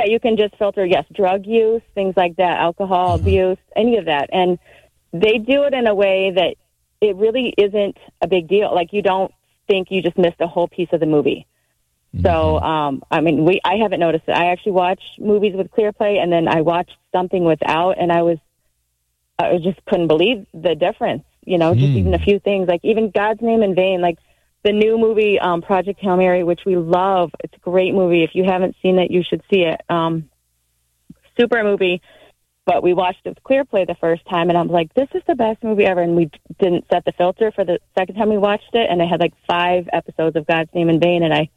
you can just filter, yes, drug use, things like that, alcohol abuse, any of that. And they do it in a way that it really isn't a big deal. Like, you don't think you just missed a whole piece of the movie. So, I mean, I haven't noticed it. I actually watch movies with ClearPlay, and then I watched something without, and I just couldn't believe the difference, just even a few things, like even God's Name in Vain, like the new movie, Project Hail Mary, which we love. It's a great movie. If you haven't seen it, you should see it. Super movie. But we watched it with ClearPlay the first time, and I'm like, this is the best movie ever. And we didn't set the filter for the second time we watched it, and I had like 5 episodes of God's Name in Vain, and I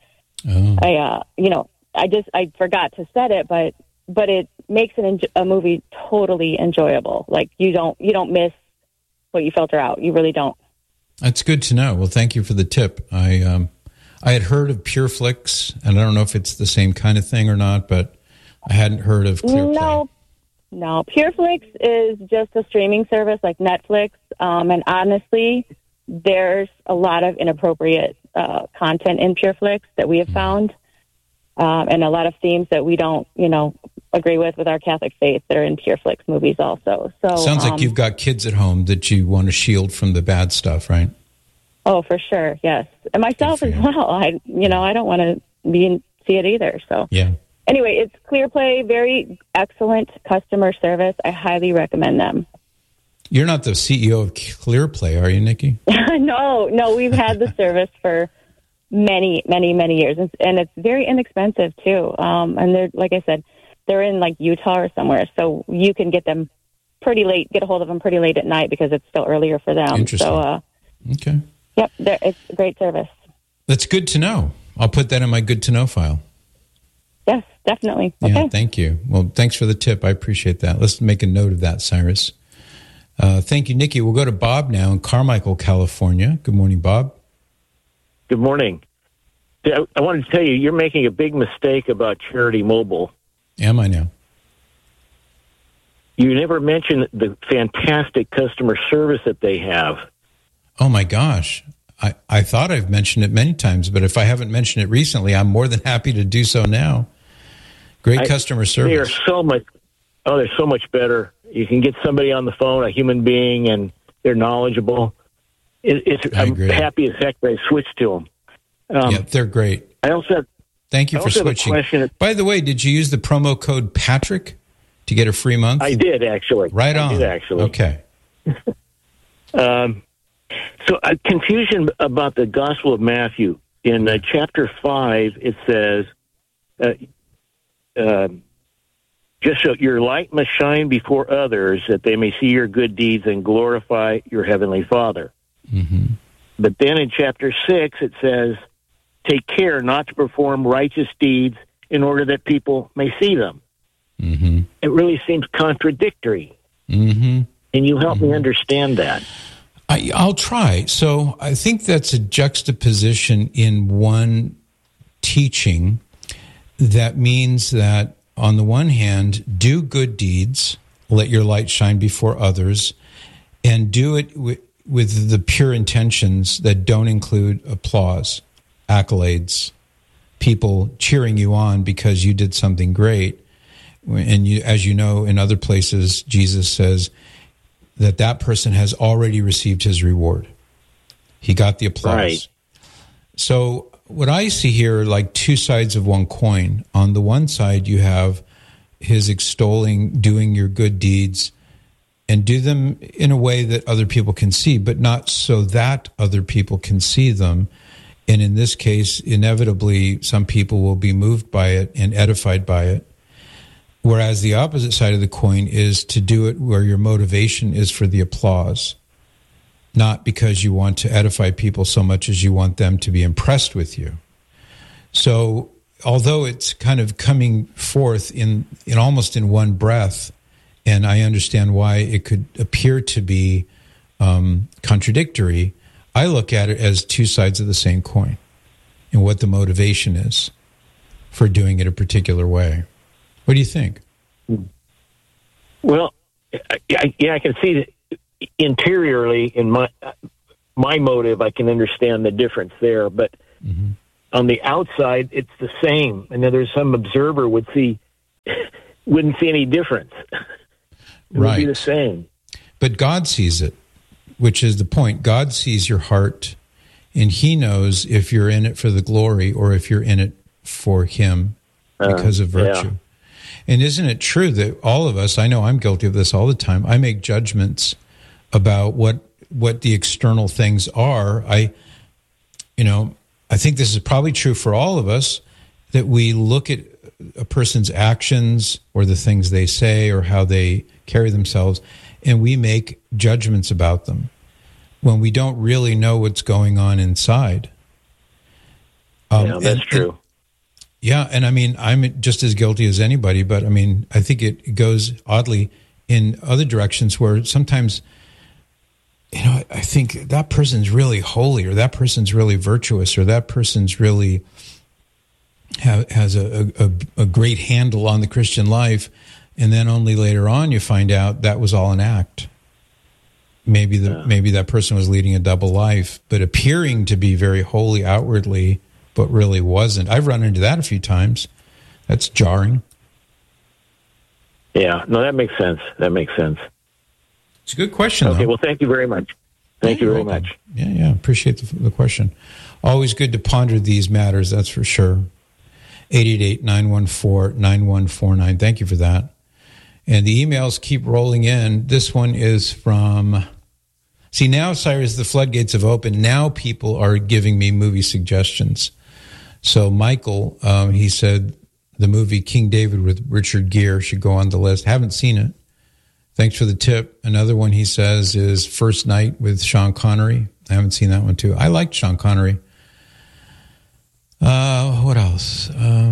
forgot to set it, but it makes a movie totally enjoyable. Like, you don't miss what you filter out. You really don't. That's good to know. Well, thank you for the tip. I had heard of PureFlix, and I don't know if it's the same kind of thing or not, but I hadn't heard of ClearPlay. No. PureFlix is just a streaming service like Netflix, and honestly, there's a lot of inappropriate content in PureFlix that we have found, and a lot of themes that we don't, agree with our Catholic faith that are in PureFlix movies also. So sounds like you've got kids at home that you want to shield from the bad stuff, right? Oh, for sure, yes, and myself as well. I don't want to see it either. So yeah. Anyway, it's ClearPlay, very excellent customer service. I highly recommend them. You're not the CEO of ClearPlay, are you, Nikki? No, we've had the service for many, many, many years, and it's very inexpensive too. And they're, like I said, they're in like Utah or somewhere, so you can get them pretty late. Get a hold of them pretty late at night because it's still earlier for them. Interesting. So, okay. Yep, it's a great service. That's good to know. I'll put that in my good to know file. Yes, definitely. Yeah, okay. Thank you. Well, thanks for the tip. I appreciate that. Let's make a note of that, Cyrus. Thank you, Nikki. We'll go to Bob now in Carmichael, California. Good morning, Bob. Good morning. I wanted to tell you, you're making a big mistake about Charity Mobile. Am I now? You never mentioned the fantastic customer service that they have. Oh, my gosh. I thought I've mentioned it many times, but if I haven't mentioned it recently, I'm more than happy to do so now. Great customer service. They are they're so much better. You can get somebody on the phone, a human being, and they're knowledgeable. I'm happy as heck they switched to them. Yeah, they're great. Thank you for switching. By the way, did you use the promo code Patrick to get a free month? I did, actually. Right on. I did, actually. Okay. So confusion about the Gospel of Matthew. In chapter 5, it says, just so your light must shine before others that they may see your good deeds and glorify your heavenly Father. Mm-hmm. But then in chapter 6, it says, take care not to perform righteous deeds in order that people may see them. Mm-hmm. It really seems contradictory. Mm-hmm. Can you help me understand that? I'll try. So I think that's a juxtaposition in one teaching that means that on the one hand, do good deeds, let your light shine before others, and do it with the pure intentions that don't include applause, accolades, people cheering you on because you did something great. And as you know, in other places, Jesus says that person has already received his reward. He got the applause. Right. So what I see here are like two sides of one coin. On the one side, you have his extolling, doing your good deeds, and do them in a way that other people can see, but not so that other people can see them. And in this case, inevitably, some people will be moved by it and edified by it. Whereas the opposite side of the coin is to do it where your motivation is for the applause, not because you want to edify people so much as you want them to be impressed with you. So although it's kind of coming forth in almost in one breath, and I understand why it could appear to be contradictory, I look at it as two sides of the same coin and what the motivation is for doing it a particular way. What do you think? Well, I can see that interiorly in my motive, I can understand the difference there. But on the outside, it's the same. And then there's some observer would see wouldn't see any difference. It would be the same. But God sees it, which is the point. God sees your heart, and he knows if you're in it for the glory or if you're in it for him because of virtue. Yeah. And isn't it true that all of us, I know I'm guilty of this all the time, I make judgments about what the external things are. I think this is probably true for all of us, that we look at a person's actions or the things they say or how they carry themselves, and we make judgments about them when we don't really know what's going on inside. That's true. And I mean, I'm just as guilty as anybody, but I mean, I think it goes oddly in other directions where sometimes, I think that person's really holy, or that person's really virtuous, or that person's really has a great handle on the Christian life, and then only later on you find out that was all an act. Maybe that person was leading a double life, but appearing to be very holy outwardly, but really wasn't. I've run into that a few times. That's jarring. Yeah, no, that makes sense. It's a good question, Okay, though. Well, thank you very much. Thank you very much. Yeah, appreciate the question. Always good to ponder these matters, that's for sure. 888-914-9149. Thank you for that. And the emails keep rolling in. This one is from... See, now, Cyrus, the floodgates have opened. Now people are giving me movie suggestions. So Michael, he said the movie King David with Richard Gere should go on the list. Haven't seen it. Thanks for the tip. Another one he says is First Night with Sean Connery. I haven't seen that one too. I liked Sean Connery. What else?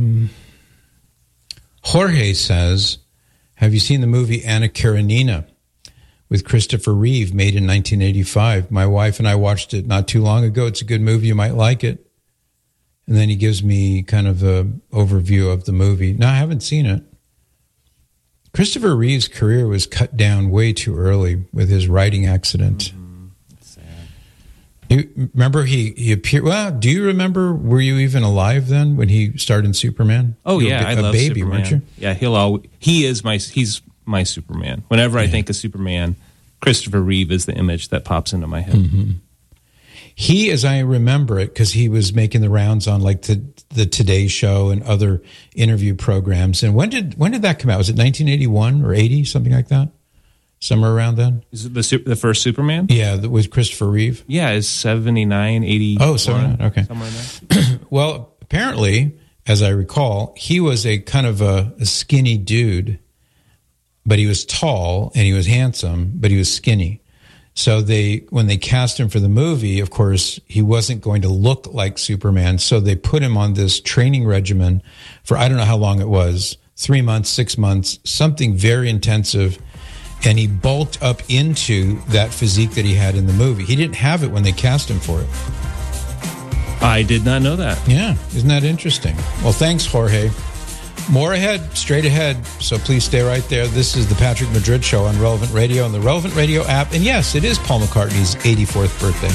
Jorge says, have you seen the movie Anna Karenina with Christopher Reeve, made in 1985? My wife and I watched it not too long ago. It's a good movie. You might like it. And then he gives me kind of an overview of the movie. No, I haven't seen it. Christopher Reeve's career was cut down way too early with his writing accident. Sad. You remember he appeared? Well, do you remember? Were you even alive then when he starred in Superman? Oh yeah, I love baby, Superman. Weren't you? Yeah, he's my Superman. Whenever I think of Superman, Christopher Reeve is the image that pops into my head. Mm-hmm. He, as I remember it, because he was making the rounds on like the Today Show and other interview programs. And when did that come out? Was it 1981 or 80, something like that? Somewhere around then? Is it the first Superman? Yeah, with Christopher Reeve. Yeah, it's 79, 80. Oh, 79, okay. Somewhere in there. Well, apparently, as I recall, he was a kind of a skinny dude, but he was tall and he was handsome, but he was skinny. So when they cast him for the movie, of course, he wasn't going to look like Superman. So they put him on this training regimen for, I don't know how long it was, 3 months, 6 months, something very intensive. And he bulked up into that physique that he had in the movie. He didn't have it when they cast him for it. I did not know that. Yeah. Isn't that interesting? Well, thanks, Jorge. More ahead, straight ahead, so please stay right there. This is the Patrick Madrid Show on Relevant Radio and the Relevant Radio app. And yes, it is Paul McCartney's 84th birthday.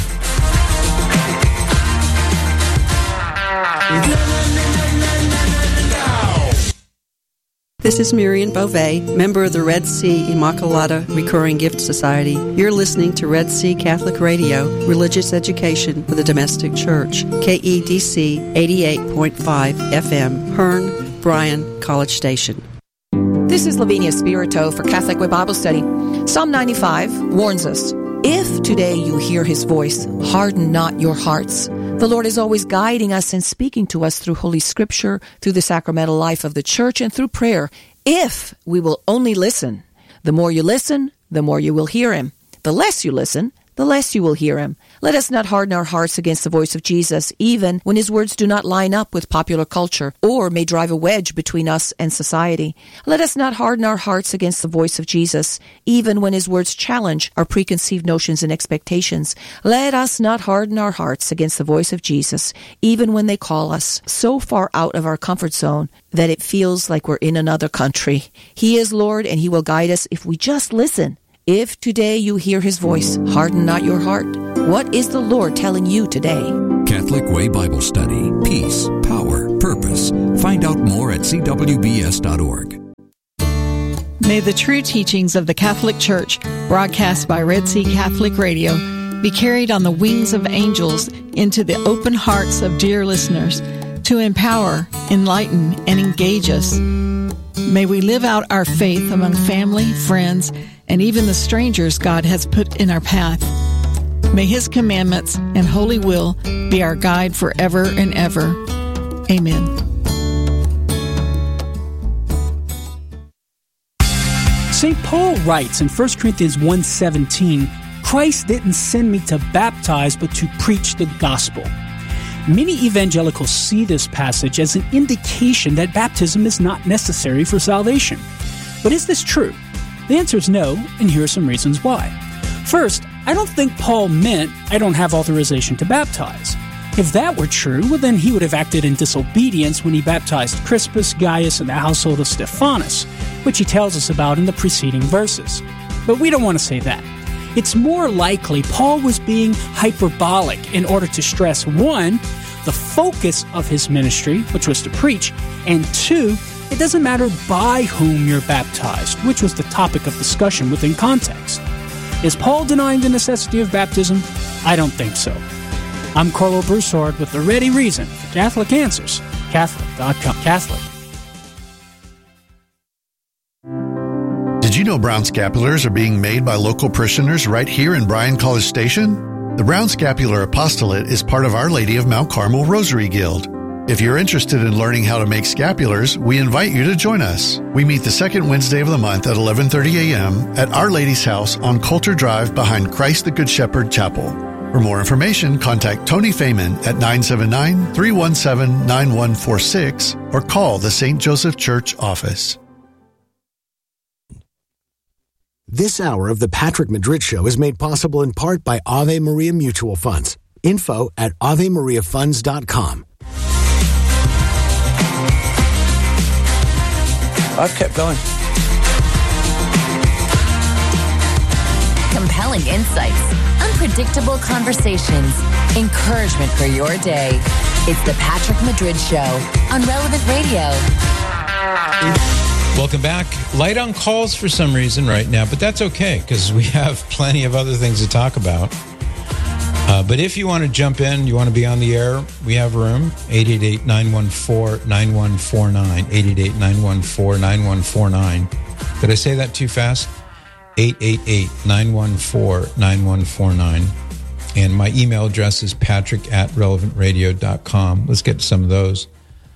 This is Miriam Beauvais, member of the Red Sea Immaculata Recurring Gift Society. You're listening to Red Sea Catholic Radio, religious education for the domestic church. KEDC 88.5 FM, Hearn, Bryan, College Station. This is Lavinia Spirito for Catholic Way Bible Study. Psalm 95 warns us, if today you hear his voice, harden not your hearts. The Lord is always guiding us and speaking to us through Holy Scripture, through the sacramental life of the church, and through prayer. If we will only listen, the more you listen, the more you will hear him. The less you listen, the less you will hear him. Let us not harden our hearts against the voice of Jesus, even when his words do not line up with popular culture or may drive a wedge between us and society. Let us not harden our hearts against the voice of Jesus, even when his words challenge our preconceived notions and expectations. Let us not harden our hearts against the voice of Jesus, even when they call us so far out of our comfort zone that it feels like we're in another country. He is Lord, and he will guide us if we just listen. If today you hear his voice, harden not your heart. What is the Lord telling you today? Catholic Way Bible Study. Peace, power, purpose. Find out more at cwbs.org. May the true teachings of the Catholic Church, broadcast by Red Sea Catholic Radio, be carried on the wings of angels into the open hearts of dear listeners to empower, enlighten, and engage us. May we live out our faith among family, friends, and even the strangers God has put in our path. May His commandments and holy will be our guide forever and ever. Amen. St. Paul writes in 1 Corinthians 1:17, Christ didn't send me to baptize, but to preach the gospel. Many evangelicals see this passage as an indication that baptism is not necessary for salvation. But is this true? The answer is no, and here are some reasons why. First, I don't think Paul meant I don't have authorization to baptize. If that were true, well then he would have acted in disobedience when he baptized Crispus, Gaius, and the household of Stephanas, which he tells us about in the preceding verses. But we don't want to say that. It's more likely Paul was being hyperbolic in order to stress, one, the focus of his ministry, which was to preach, and two, it doesn't matter by whom you're baptized, which was the topic of discussion within context. Is Paul denying the necessity of baptism? I don't think so. I'm Carlo Broussard with the ready reason for Catholic Answers, Catholic.com. Catholic. Did you know brown scapulars are being made by local parishioners right here in Bryan College Station? The Brown Scapular Apostolate is part of Our Lady of Mount Carmel Rosary Guild. If you're interested in learning how to make scapulars, we invite you to join us. We meet the second Wednesday of the month at 11:30 a.m. at Our Lady's House on Coulter Drive behind Christ the Good Shepherd Chapel. For more information, contact Tony Feynman at 979-317-9146 or call the St. Joseph Church office. This hour of the Patrick Madrid Show is made possible in part by Ave Maria Mutual Funds. Info at AveMariaFunds.com. I've kept going. Compelling insights, unpredictable conversations, encouragement for your day. It's the Patrick Madrid Show on Relevant Radio. Welcome back. Light on calls for some reason right now, but that's okay because we have plenty of other things to talk about. But if you want to jump in, you want to be on the air, we have room. 888-914-9149. 888-914-9149. Did I say that too fast? 888-914-9149. And my email address is patrick@relevantradio.com. Let's get to some of those.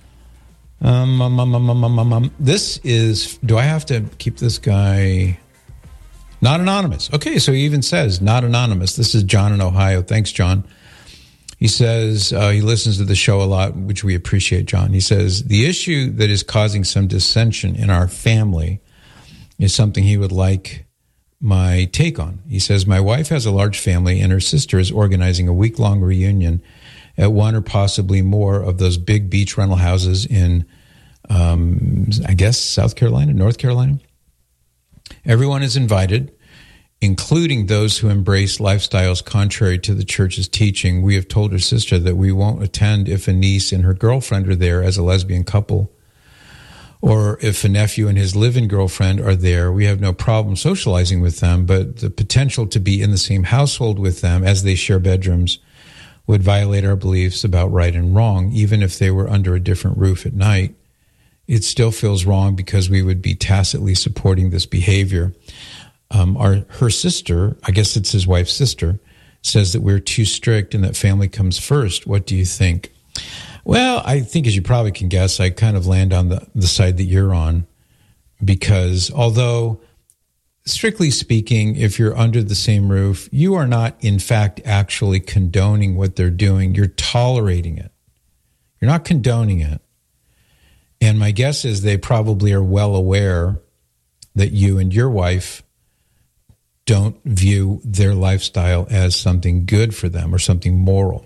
This is, do I have to keep this guy not anonymous? Okay, so he even says not anonymous. This is John in Ohio. Thanks, John. He says he listens to the show a lot, which we appreciate, John. He says the issue that is causing some dissension in our family is something he would like my take on. He says, my wife has a large family and her sister is organizing a week-long reunion at one or possibly more of those big beach rental houses in, I guess, South Carolina, North Carolina. Everyone is invited, including those who embrace lifestyles contrary to the church's teaching. We have told her sister that we won't attend if a niece and her girlfriend are there as a lesbian couple, or if a nephew and his live-in girlfriend are there. We have no problem socializing with them, but the potential to be in the same household with them as they share bedrooms would violate our beliefs about right and wrong. Even if they were under a different roof at night, it still feels wrong because we would be tacitly supporting this behavior. Her sister, I guess it's his wife's sister, says that we're too strict and that family comes first. What do you think? Well, I think, as you probably can guess, I kind of land on the side that you're on, because although, strictly speaking, if you're under the same roof, you are not, in fact, actually condoning what they're doing. You're tolerating it. You're not condoning it. And my guess is they probably are well aware that you and your wife don't view their lifestyle as something good for them or something moral.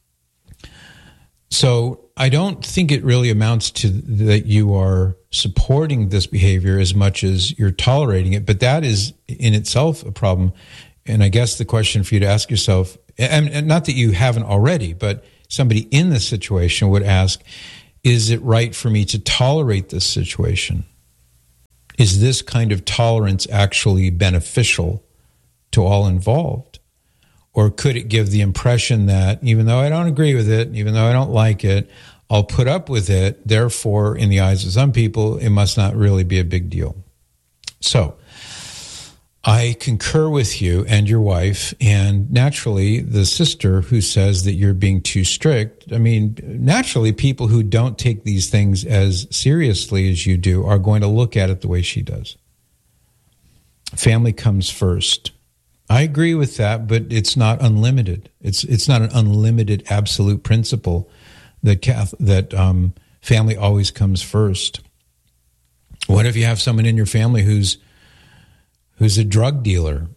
So I don't think it really amounts to that you are supporting this behavior as much as you're tolerating it, but that is in itself a problem. And I guess the question for you to ask yourself, and not that you haven't already, but somebody in this situation would ask, is it right for me to tolerate this situation? Is this kind of tolerance actually beneficial to all involved? Or could it give the impression that even though I don't agree with it, even though I don't like it, I'll put up with it. Therefore, in the eyes of some people, it must not really be a big deal. So I concur with you and your wife, and naturally the sister who says that you're being too strict. I mean, naturally people who don't take these things as seriously as you do are going to look at it the way she does. Family comes first. I agree with that, but it's not unlimited. It's not an unlimited absolute principle that family always comes first. What if you have someone in your family who's a drug dealer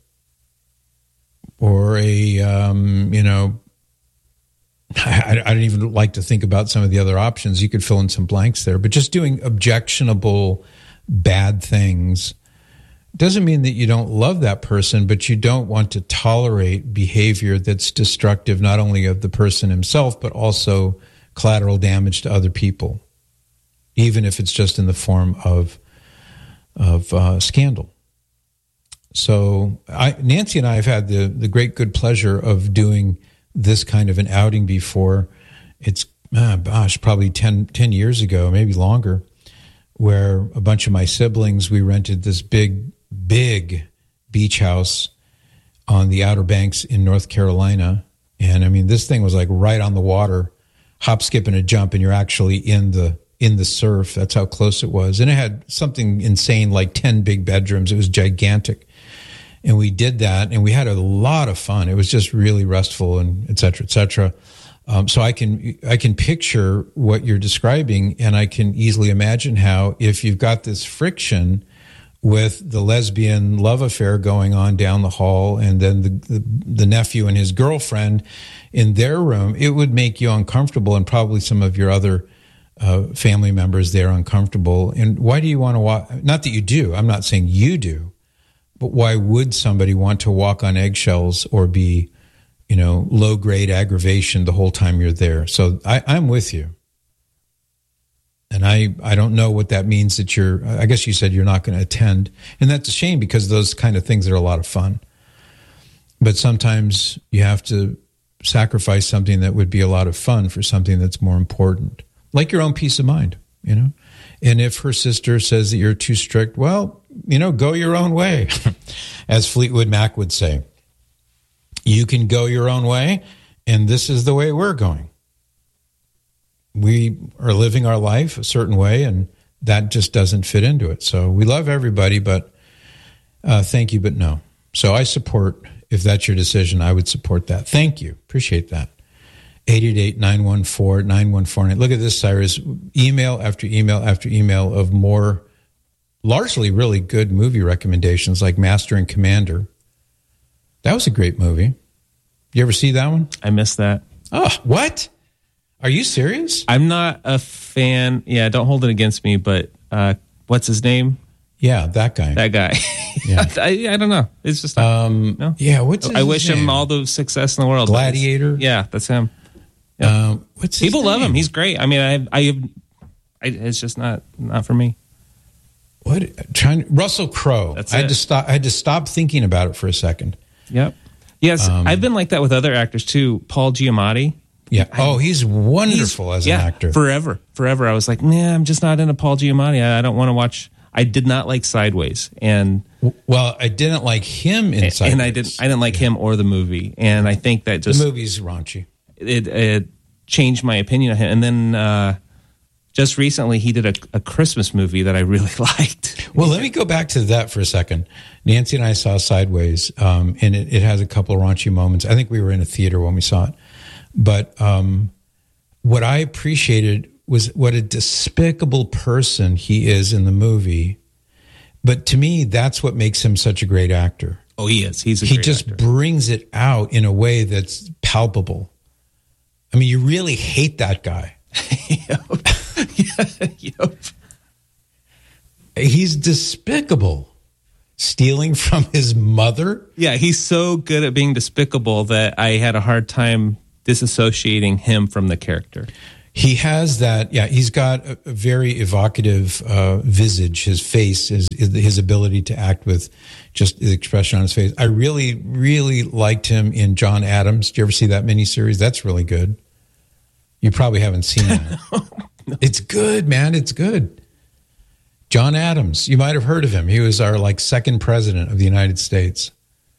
or I don't even like to think about some of the other options. You could fill in some blanks there, but just doing objectionable bad things doesn't mean that you don't love that person, but you don't want to tolerate behavior that's destructive, not only of the person himself, but also collateral damage to other people, even if it's just in the form of scandal. So Nancy and I have had the great good pleasure of doing this kind of an outing before. It's, probably 10 years ago, maybe longer, where a bunch of my siblings, we rented this big beach house on the Outer Banks in North Carolina. And I mean, this thing was like right on the water, hop, skip, and a jump, and you're actually in the surf. That's how close it was. And it had something insane like 10 big bedrooms. It was gigantic. And we did that, and we had a lot of fun. It was just really restful, and et cetera, et cetera. So I can picture what you're describing, and I can easily imagine how if you've got this friction with the lesbian love affair going on down the hall, and then the nephew and his girlfriend in their room, it would make you uncomfortable, and probably some of your other family members there uncomfortable. And why do you want to walk? Not that you do. I'm not saying you do. But why would somebody want to walk on eggshells or be, low-grade aggravation the whole time you're there? So I'm with you. And I don't know what that means that I guess you said you're not going to attend. And that's a shame because those kind of things are a lot of fun. But sometimes you have to sacrifice something that would be a lot of fun for something that's more important, like your own peace of mind, And if her sister says that you're too strict, well, go your own way, as Fleetwood Mac would say. You can go your own way, and this is the way we're going. We are living our life a certain way, and that just doesn't fit into it. So we love everybody, but thank you, but no. So I support, if that's your decision, I would support that. Thank you. Appreciate that. 888-914-9149. Look at this, Cyrus. Email after email after email of more largely really good movie recommendations like Master and Commander. That was a great movie. You ever see that one? I missed that. Oh, what? Are you serious? I'm not a fan. Yeah, don't hold it against me, but what's his name? Yeah, that guy. That guy. Yeah. I don't know. It's just no. Yeah, what's his I wish name? him all the success in the world. Gladiator? Yeah, that's him. Yeah. What's his People name? love him. He's great. I mean, it's just not for me. Russell Crowe. That's I had to stop thinking about it for a second. Yep. Yes, I've been like that with other actors too. Paul Giamatti. Yeah. He's wonderful as an actor. Forever. I was like, nah, I'm just not into Paul Giamatti. I don't want to watch. I did not like Sideways, and I didn't like him in Sideways, and I didn't like him or the movie, and I think that just the movie's raunchy. It changed my opinion of him, and then just recently he did a Christmas movie that I really liked. Well, let me go back to that for a second. Nancy and I saw Sideways, and it has a couple of raunchy moments. I think we were in a theater when we saw it. But what I appreciated was what a despicable person he is in the movie. But to me, that's what makes him such a great actor. Oh, he is. He just actor. Brings it out in a way that's palpable. I mean, you really hate that guy. Yep. He's despicable. Stealing from his mother? Yeah, he's so good at being despicable that I had a hard time disassociating him from the character. He has that. Yeah, he's got a very evocative visage. His face, his ability to act with just the expression on his face. I really, really liked him in John Adams. Did you ever see that miniseries? That's really good. You probably haven't seen it. No. It's good, man. It's good. John Adams. You might have heard of him. He was our second president of the United States.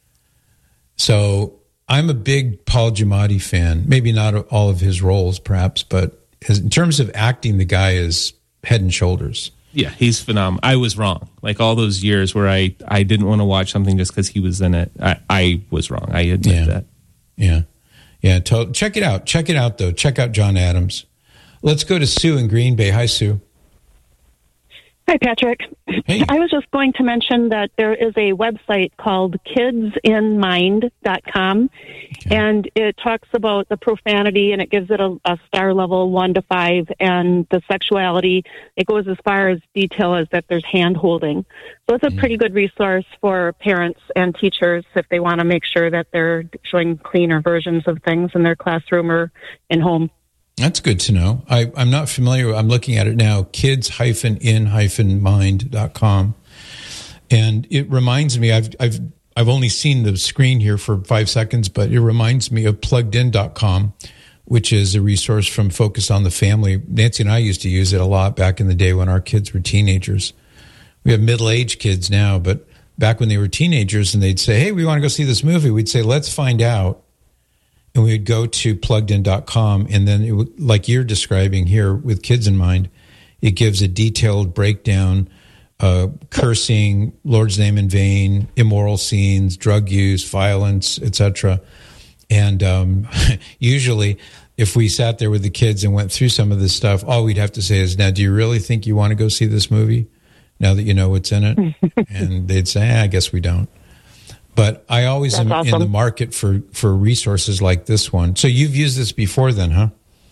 So I'm a big Paul Giamatti fan. Maybe not all of his roles, perhaps, but in terms of acting, the guy is head and shoulders. Yeah, he's phenomenal. I was wrong. Like all those years where I didn't want to watch something just because he was in it, I was wrong. I admit that. Yeah. Check it out. Check it out, though. Check out John Adams. Let's go to Sue in Green Bay. Hi, Sue. Hi, Patrick. Hey. I was just going to mention that there is a website called kidsinmind.com, and it talks about the profanity, and it gives it a star level 1 to 5, and the sexuality. It goes as far as detail as that there's hand holding. So it's a pretty good resource for parents and teachers if they want to make sure that they're showing cleaner versions of things in their classroom or in home. That's good to know. I'm not familiar. I'm looking at it now, kids-in-mind.com. And it reminds me, I've only seen the screen here for 5 seconds, but it reminds me of pluggedin.com, which is a resource from Focus on the Family. Nancy and I used to use it a lot back in the day when our kids were teenagers. We have middle-aged kids now, but back when they were teenagers and they'd say, hey, we want to go see this movie, we'd say, let's find out. And we would go to pluggedin.com, and then, it would, like you're describing here with Kids in Mind, it gives a detailed breakdown, cursing, Lord's name in vain, immoral scenes, drug use, violence, etc. And usually, if we sat there with the kids and went through some of this stuff, all we'd have to say is, now, do you really think you want to go see this movie now that you know what's in it? And they'd say, I guess we don't. But I always am awesome. In the market for resources like this one. So you've used this before then, huh?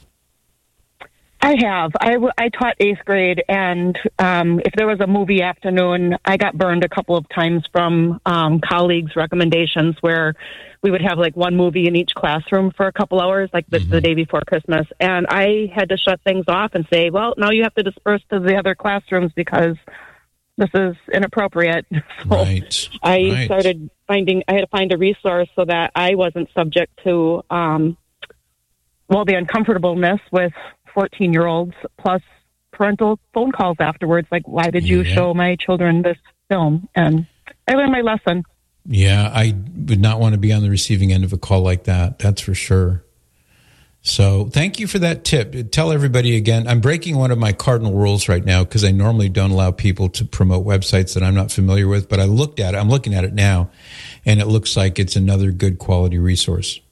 I have. I taught 8th grade, and if there was a movie afternoon, I got burned a couple of times from colleagues' recommendations where we would have one movie in each classroom for a couple hours, the day before Christmas. And I had to shut things off and say, well, now you have to disperse to the other classrooms because this is inappropriate. So I started I had to find a resource so that I wasn't subject to, the uncomfortableness with 14-year-olds plus parental phone calls afterwards. Like, why did you show my children this film? And I learned my lesson. Yeah, I would not want to be on the receiving end of a call like that. That's for sure. So thank you for that tip. Tell everybody again, I'm breaking one of my cardinal rules right now because I normally don't allow people to promote websites that I'm not familiar with, but I'm looking at it now, and it looks like it's another good quality resource.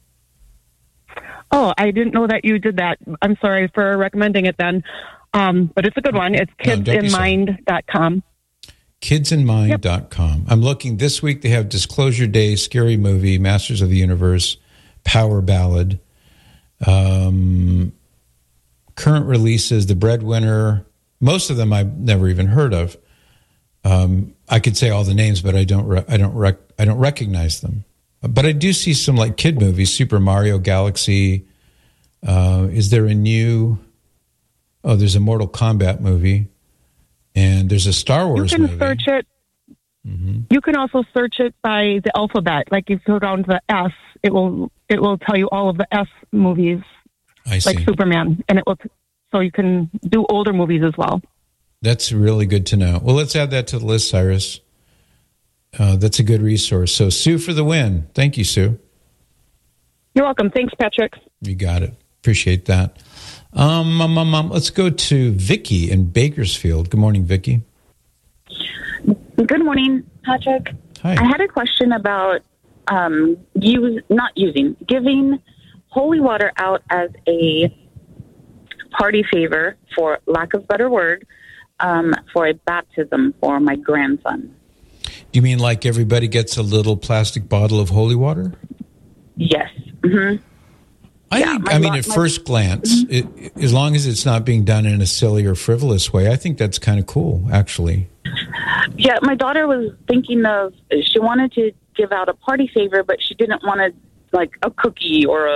Oh, I didn't know that you did that. I'm sorry for recommending it then. But it's a good one. It's kidsinmind.com. Kidsinmind.com. I'm looking this week. They have Disclosure Day, Scary Movie, Masters of the Universe, Power Ballad. Current releases, The Breadwinner. Most of them I've never even heard of. I could say all the names, but I don't recognize them. But I do see some kid movies, Super Mario Galaxy. Is there a new? Oh, there's a Mortal Kombat movie, and there's a Star Wars movie. You can search it. Mm-hmm. You can also search it by the alphabet. Like, if you go down to the S, it will tell you all of the S movies. I see. Like Superman, and so you can do older movies as well. That's really good to know. Well, let's add that to the list, Cyrus. That's a good resource. So, Sue for the win. Thank you, Sue. You're welcome. Thanks, Patrick. You got it. Appreciate that. Let's go to Vicky in Bakersfield. Good morning, Vicky. Good morning, Patrick. Hi. I had a question about giving holy water out as a party favor, for lack of a better word, for a baptism for my grandson. Do you mean like everybody gets a little plastic bottle of holy water? Yes. Mm-hmm. I mean, at first glance, as long as it's not being done in a silly or frivolous way, I think that's kind of cool, actually. Yeah, my daughter was thinking she wanted to give out a party favor, but she didn't want a cookie or a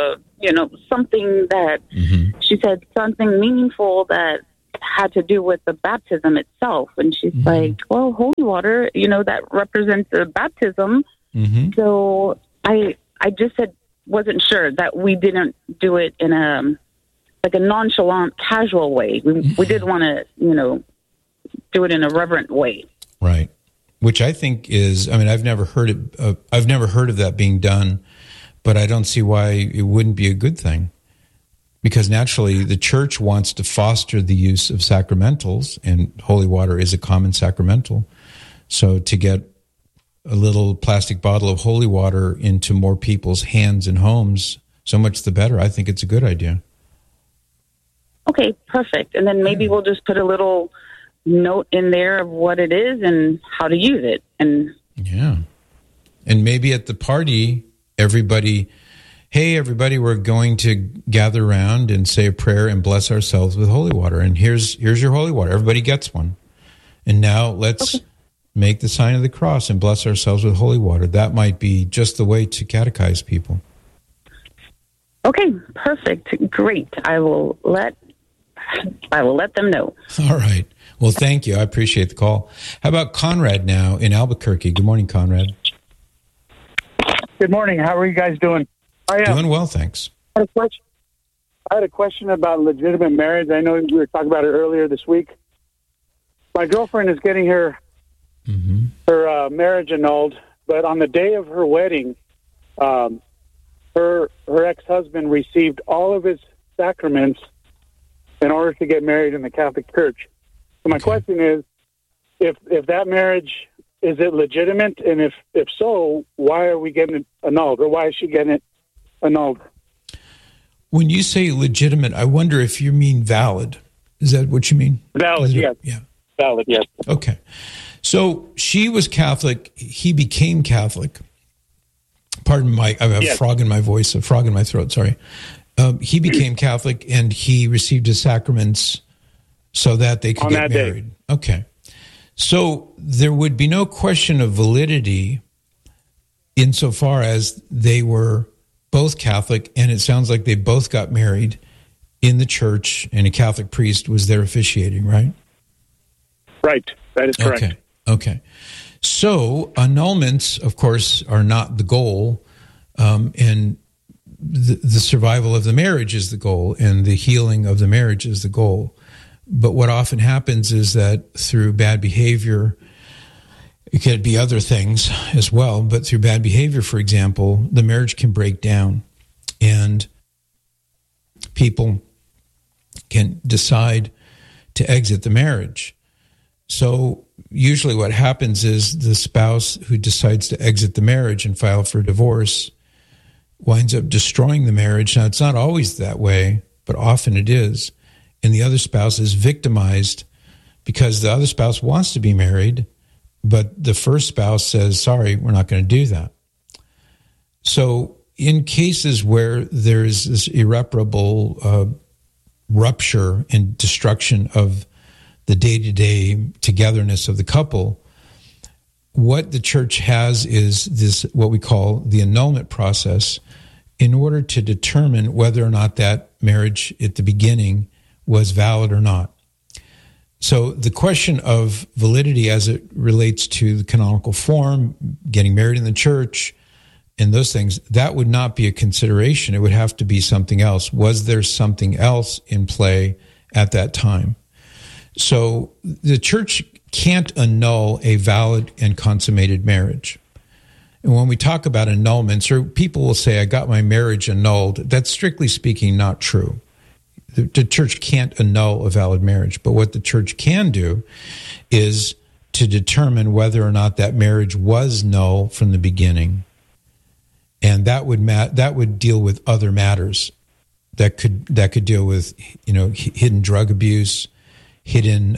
something that she said something meaningful that had to do with the baptism itself. And she's like, well, holy water, that represents the baptism. So I just wasn't sure that we didn't do it in a nonchalant, casual way. We did want to, do it in a reverent way. Right. Which I think is, I've never heard of that being done, but I don't see why it wouldn't be a good thing. Because naturally, the church wants to foster the use of sacramentals, and holy water is a common sacramental. So to get a little plastic bottle of holy water into more people's hands and homes, so much the better. I think it's a good idea. Okay, perfect. And then maybe we'll just put a little note in there of what it is and how to use it. And maybe at the party, everybody, we're going to gather around and say a prayer and bless ourselves with holy water. And here's your holy water. Everybody gets one. And now let's make the sign of the cross and bless ourselves with holy water. That might be just the way to catechize people. Okay, perfect. Great. I will let them know. All right. Well, thank you. I appreciate the call. How about Conrad now in Albuquerque? Good morning, Conrad. Good morning. How are you guys doing? Doing well, thanks. I had a question about legitimate marriage. I know we were talking about it earlier this week. My girlfriend is getting her marriage annulled, but on the day of her wedding, her ex-husband received all of his sacraments in order to get married in the Catholic Church. So my question is, if that marriage, is it legitimate? And if so, why are we getting it annulled, or why is she getting it annulled? When you say legitimate, I wonder if you mean valid. Is that what you mean? Valid, yes. Yeah. Valid, yes. Okay. So she was Catholic. He became Catholic. Pardon I have a frog in my voice, a frog in my throat, sorry. He became Catholic, and he received his sacraments so that they could get married. Day. Okay. So there would be no question of validity insofar as they were both Catholic, and it sounds like they both got married in the church, and a Catholic priest was there officiating, right? Right. That is correct. Okay. So annulments, of course, are not the goal, and the survival of the marriage is the goal, and the healing of the marriage is the goal. But what often happens is that through bad behavior, it could be other things as well, but through bad behavior, for example, the marriage can break down, and people can decide to exit the marriage. So usually what happens is the spouse who decides to exit the marriage and file for divorce winds up destroying the marriage. Now, it's not always that way, but often it is. And the other spouse is victimized because the other spouse wants to be married, but the first spouse says, sorry, we're not going to do that. So in cases where there's this irreparable rupture and destruction of the day-to-day togetherness of the couple, what the church has is this, what we call the annulment process, in order to determine whether or not that marriage at the beginning was valid or not. So the question of validity as it relates to the canonical form, getting married in the church, and those things, that would not be a consideration. It would have to be something else. Was there something else in play at that time? So the church can't annul a valid and consummated marriage. And when we talk about annulments, or people will say, I got my marriage annulled, that's strictly speaking not true. The church can't annul a valid marriage. But what the church can do is to determine whether or not that marriage was null from the beginning. And that would deal with other matters that could deal with, hidden drug abuse, hidden.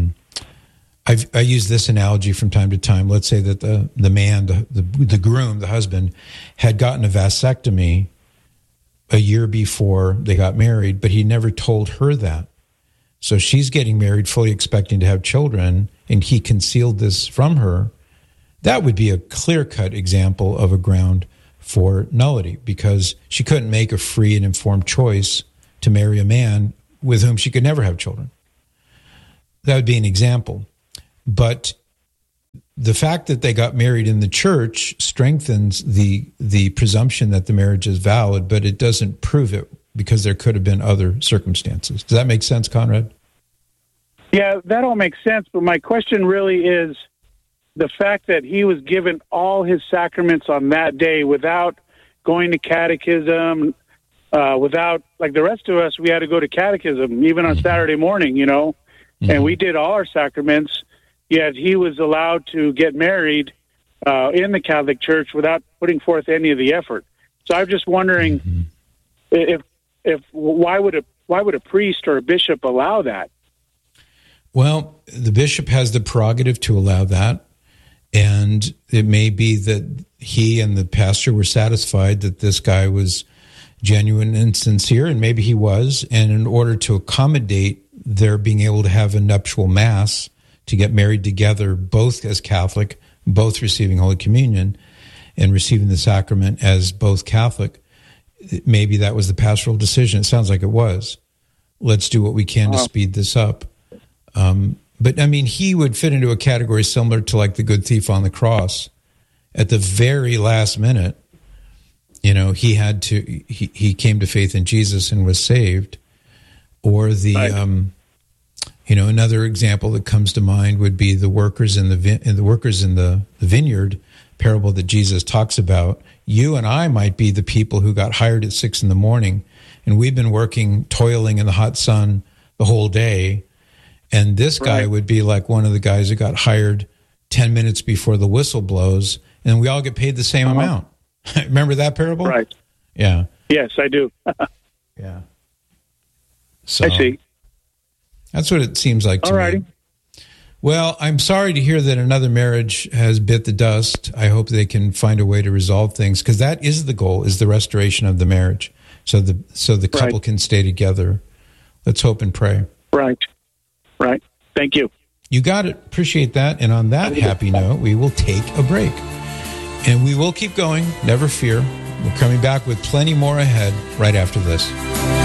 I use this analogy from time to time. Let's say that the man, the groom, the husband, had gotten a vasectomy a year before they got married, but he never told her that. So she's getting married fully expecting to have children, and he concealed this from her. That would be a clear-cut example of a ground for nullity because she couldn't make a free and informed choice to marry a man with whom she could never have children. That would be an example. But the fact that they got married in the church strengthens the presumption that the marriage is valid, but it doesn't prove it because there could have been other circumstances. Does that make sense, Conrad? Yeah, that all makes sense. But my question really is the fact that he was given all his sacraments on that day without going to catechism, without, like the rest of us, we had to go to catechism, even on Saturday morning, you know, and we did all our sacraments, yet he was allowed to get married in the Catholic Church without putting forth any of the effort. So I'm just wondering if why would a priest or a bishop allow that? Well, the bishop has the prerogative to allow that, and it may be that he and the pastor were satisfied that this guy was genuine and sincere, and maybe he was, and in order to accommodate their being able to have a nuptial mass, to get married together, both as Catholic, both receiving Holy Communion, and receiving the sacrament as both Catholic, maybe that was the pastoral decision. It sounds like it was. Let's do what we can to speed this up. But, I mean, he would fit into a category similar to like the good thief on the cross. At the very last minute, you know, he came to faith in Jesus and was saved. Or the, you know, another example that comes to mind would be the workers in the vineyard parable that Jesus talks about. You and I might be the people who got hired at 6 a.m, and we've been working, toiling in the hot sun the whole day. And this guy would be like one of the guys who got hired 10 minutes before the whistle blows, and we all get paid the same amount. Remember that parable? Right. Yeah. Yes, I do. Yeah. So I see. That's what it seems like to me. Well, I'm sorry to hear that another marriage has bit the dust. I hope they can find a way to resolve things, because that is the goal, is the restoration of the marriage, so the couple can stay together. Let's hope and pray. Right. Thank you. You got it. Appreciate that. And on that happy note, we will take a break. And we will keep going. Never fear. We're coming back with plenty more ahead right after this.